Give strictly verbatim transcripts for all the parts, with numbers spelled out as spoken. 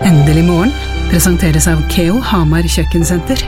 Endelig morgen presenteres av Keo Hamar Kjøkkensenter.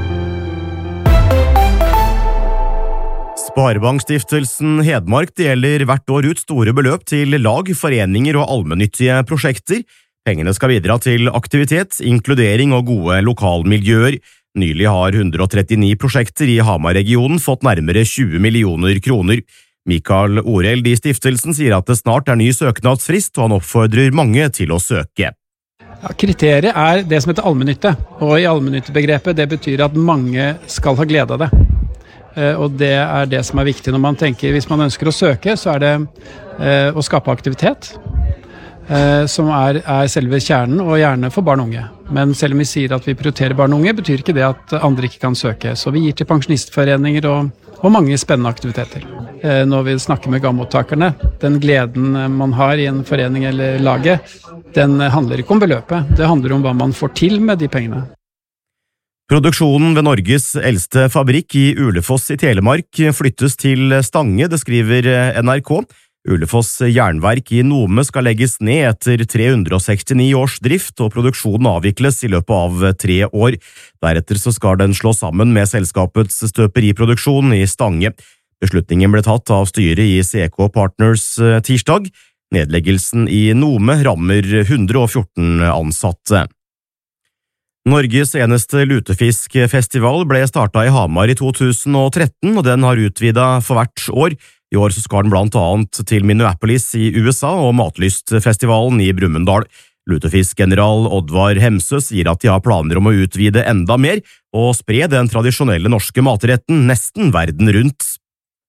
Sparebankstiftelsen Hedmark deler hvert år ut store beløp til lag, foreninger og allmennyttige prosjekter. Pengene skal bidra til aktivitet, inkludering og gode lokalmiljøer. Nylig har hundre og trettini prosjekter i Hamar-regionen fått nærmere tjue millioner kroner. Mikael Oreld i stiftelsen sier at det snart er ny søknadsfrist, og han oppfordrer mange til å søke. Ja, kriteriet er det som heter allmennytte, og i allmennyttebegrepet det betyr at mange skal ha glede av det. Og det er det som er viktig når man tenker, hvis man ønsker å søke, så er det eh, å skape aktivitet, eh, som er, er selve kjernen, og gjerne for barn og unge. Men selv om vi sier at vi prioriterer barn og unge, betyr ikke det at andre ikke kan søke. Så vi gir til pensjonistforeninger og, og mange spennende aktiviteter. Eh, når vi snakker med gammottakerne, den gleden man har i en forening eller laget, den handler ikke om beløpet, det handler om hva man får til med de pengene. Produksjonen ved Norges eldste fabrikk i Ulefoss i Telemark flyttes til Stange, det skriver N R K. Ulefoss jernverk i Nome skal legges ned etter tre hundre og sekstini års drift, og produksjonen avvikles i løpet av tre år. Deretter så skal den slå sammen med selskapets støperiproduksjon i Stange. Beslutningen ble tatt av styret i C K Partners tirsdag. Nedleggelsen i Nome rammer hundre og fjorten ansatte. Norges eneste lutefiskfestival ble startet i Hamar i to tusen og tretten, og den har utvidet for hvert år. I år så skal den blant annet til Minneapolis i U S A og Matlystfestivalen i Brumunddal. Lutefiskgeneral Oddvar Hemsø sier at de har planer om å utvide enda mer og spre den tradisjonelle norske matretten nesten verden rundt.